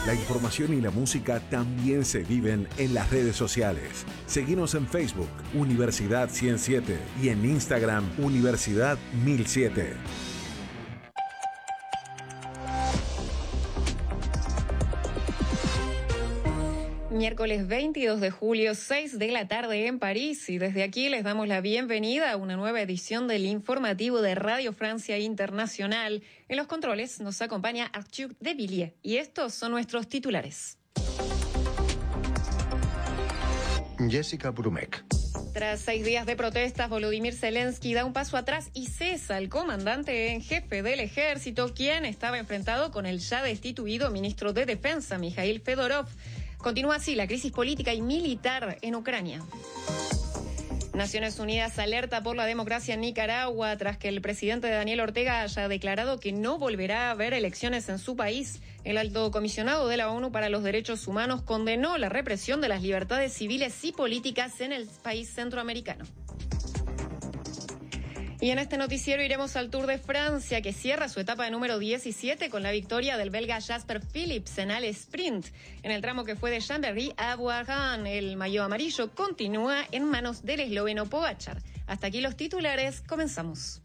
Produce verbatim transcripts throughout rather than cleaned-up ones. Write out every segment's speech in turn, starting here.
La información y la música también se viven en las redes sociales. Seguinos en Facebook, Universidad ciento siete, y en Instagram, Universidad mil siete. Miércoles veintidós de julio, seis de la tarde en París, y desde aquí les damos la bienvenida a una nueva edición del informativo de Radio Francia Internacional. En los controles nos acompaña Arthur de Villiers y estos son nuestros titulares. Jessica Brumek. Tras seis días de protestas, Volodymyr Zelensky da un paso atrás y cesa al comandante en jefe del ejército, quien estaba enfrentado con el ya destituido ministro de Defensa, Mikhail Fedorov. Continúa así la crisis política y militar en Ucrania. Naciones Unidas alerta por la democracia en Nicaragua tras que el presidente Daniel Ortega haya declarado que no volverá a haber elecciones en su país. El alto comisionado de la ONU para los Derechos Humanos condenó la represión de las libertades civiles y políticas en el país centroamericano. Y en este noticiero iremos al Tour de Francia, que cierra su etapa número diecisiete con la victoria del belga Jasper Philips en el sprint. En el tramo que fue de Chambéry a Bourgoin, el maillot amarillo continúa en manos del esloveno Pogačar. Hasta aquí los titulares, comenzamos.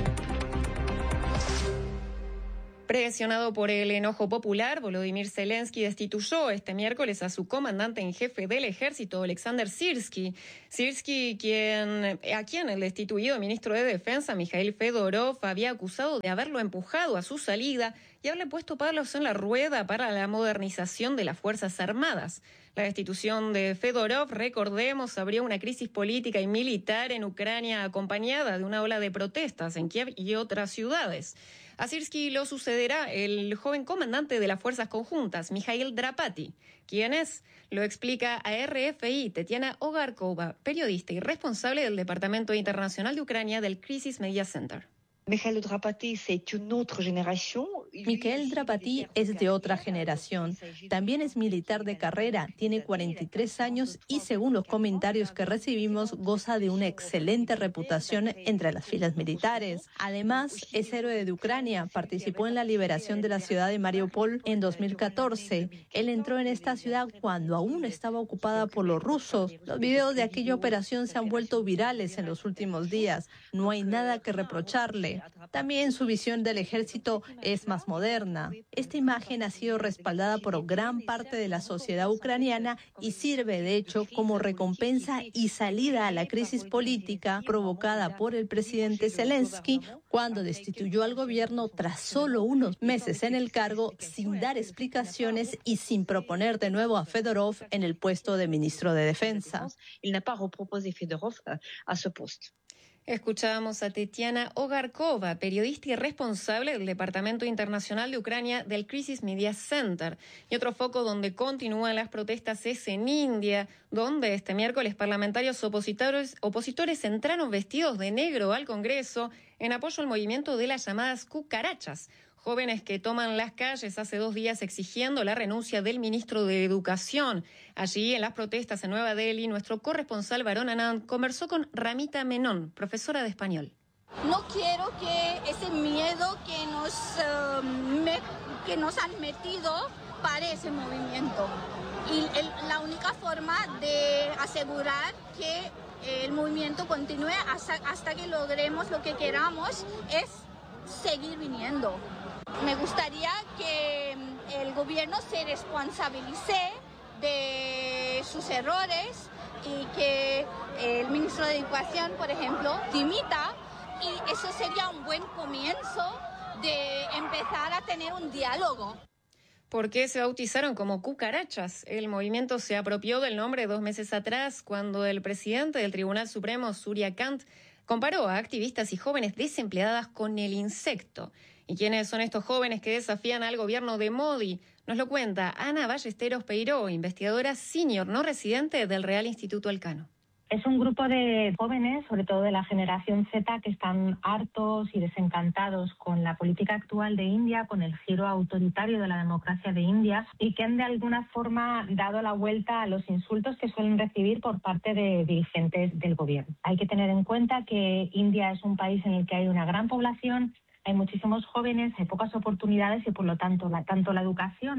Presionado por el enojo popular, Volodymyr Zelensky destituyó este miércoles a su comandante en jefe del ejército, Alexander Sirski. Sirski, quien, a quien el destituido ministro de Defensa, Mikhail Fedorov, había acusado de haberlo empujado a su salida y haberle puesto palos en la rueda para la modernización de las Fuerzas Armadas. La destitución de Fedorov, recordemos, abrió una crisis política y militar en Ucrania acompañada de una ola de protestas en Kiev y otras ciudades. A Sirski lo sucederá el joven comandante de las Fuerzas Conjuntas, Mikhail Drapati. ¿Quién es? Lo explica a R F I Tetiana Ogarkova, periodista y responsable del Departamento Internacional de Ucrania del Crisis Media Center. Mikhail Drapati es de otra generación. También es militar de carrera, tiene cuarenta y tres años y, según los comentarios que recibimos, goza de una excelente reputación entre las filas militares. Además, es héroe de Ucrania, participó en la liberación de la ciudad de Mariupol en dos mil catorce. Él entró en esta ciudad cuando aún estaba ocupada por los rusos. Los videos de aquella operación se han vuelto virales en los últimos días. No hay nada que reprocharle. También su visión del ejército es más moderna. Esta imagen ha sido respaldada por gran parte de la sociedad ucraniana y sirve, de hecho, como recompensa y salida a la crisis política provocada por el presidente Zelensky cuando destituyó al gobierno tras solo unos meses en el cargo, sin dar explicaciones y sin proponer de nuevo a Fedorov en el puesto de ministro de Defensa. Escuchábamos a Tetiana Ogarkova, periodista y responsable del Departamento Internacional de Ucrania del Crisis Media Center. Y otro foco donde continúan las protestas es en India, donde este miércoles parlamentarios opositores, opositores entraron vestidos de negro al Congreso en apoyo al movimiento de las llamadas cucarachas. Jóvenes que toman las calles hace dos días exigiendo la renuncia del ministro de Educación. Allí, en las protestas en Nueva Delhi, nuestro corresponsal Varun Anand conversó con Ramita Menon, profesora de español. No quiero que ese miedo que nos, uh, me, que nos han metido pare ese movimiento. Y el, la única forma de asegurar que el movimiento continúe hasta, hasta que logremos lo que queramos es seguir viniendo. Me gustaría que el gobierno se responsabilice de sus errores y que el ministro de Educación, por ejemplo, dimita, y eso sería un buen comienzo de empezar a tener un diálogo. ¿Por qué se bautizaron como cucarachas? El movimiento se apropió del nombre dos meses atrás, cuando el presidente del Tribunal Supremo, Surya Kant, comparó a activistas y jóvenes desempleadas con el insecto. ¿Y quiénes son estos jóvenes que desafían al gobierno de Modi? Nos lo cuenta Ana Ballesteros Peiró, investigadora senior no residente del Real Instituto Elcano. Es un grupo de jóvenes, sobre todo de la generación Z, que están hartos y desencantados con la política actual de India, con el giro autoritario de la democracia de India, y que han de alguna forma dado la vuelta a los insultos que suelen recibir por parte de dirigentes del gobierno. Hay que tener en cuenta que India es un país en el que hay una gran población, hay muchísimos jóvenes, hay pocas oportunidades y por lo tanto la, tanto la educación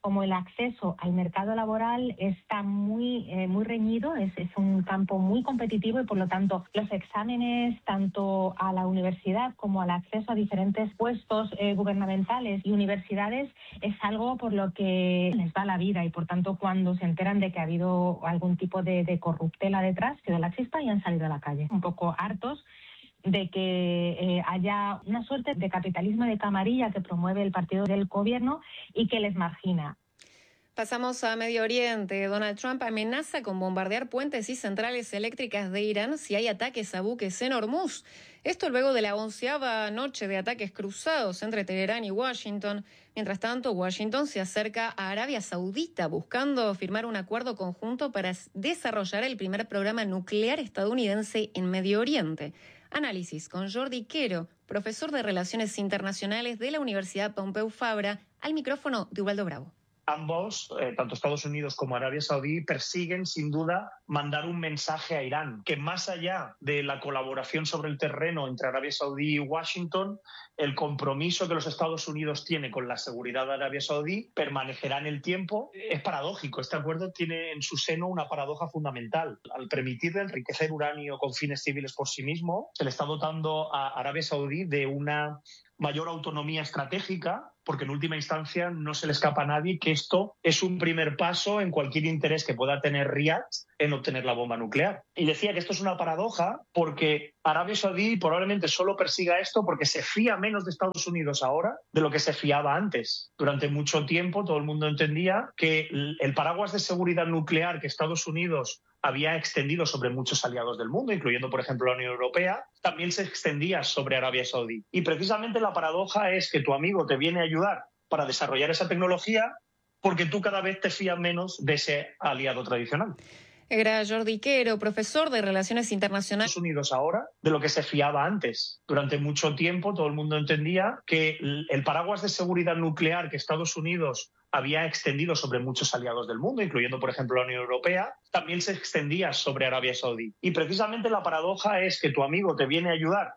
como el acceso al mercado laboral está muy, eh, muy reñido, es, es un campo muy competitivo y por lo tanto los exámenes tanto a la universidad como al acceso a diferentes puestos eh, gubernamentales y universidades es algo por lo que les va la vida y por tanto cuando se enteran de que ha habido algún tipo de, de corruptela detrás, quedó la chispa y han salido a la calle. Un poco hartos de que eh, haya una suerte de capitalismo de camarilla que promueve el partido del gobierno y que les margina. Pasamos a Medio Oriente. Donald Trump amenaza con bombardear puentes y centrales eléctricas de Irán si hay ataques a buques en Hormuz. Esto luego de la onceava noche de ataques cruzados entre Teherán y Washington. Mientras tanto, Washington se acerca a Arabia Saudita buscando firmar un acuerdo conjunto para desarrollar el primer programa nuclear estadounidense en Medio Oriente. Análisis con Jordi Quero, profesor de Relaciones Internacionales de la Universidad Pompeu Fabra, al micrófono de Ubaldo Bravo. Ambos, eh, tanto Estados Unidos como Arabia Saudí, persiguen sin duda mandar un mensaje a Irán, que más allá de la colaboración sobre el terreno entre Arabia Saudí y Washington, el compromiso que los Estados Unidos tiene con la seguridad de Arabia Saudí permanecerá en el tiempo. Es paradójico, este acuerdo tiene en su seno una paradoja fundamental. Al permitirle enriquecer uranio con fines civiles por sí mismo, se le está dotando a Arabia Saudí de una mayor autonomía estratégica, porque en última instancia no se le escapa a nadie que esto es un primer paso en cualquier interés que pueda tener Riad en obtener la bomba nuclear. Y decía que esto es una paradoja porque Arabia Saudí probablemente solo persiga esto porque se fía menos de Estados Unidos ahora de lo que se fiaba antes. Durante mucho tiempo todo el mundo entendía que el paraguas de seguridad nuclear que Estados Unidos había extendido sobre muchos aliados del mundo, incluyendo, por ejemplo, la Unión Europea, también se extendía sobre Arabia Saudí. Y precisamente la paradoja es que tu amigo te viene a ayudar para desarrollar esa tecnología porque tú cada vez te fías menos de ese aliado tradicional. Era Jordi Quero, profesor de Relaciones Internacionales. Estados Unidos ahora de lo que se fiaba antes. Durante mucho tiempo todo el mundo entendía que el paraguas de seguridad nuclear que Estados Unidos había extendido sobre muchos aliados del mundo, incluyendo, por ejemplo, la Unión Europea, también se extendía sobre Arabia Saudí. Y precisamente la paradoja es que tu amigo te viene a ayudar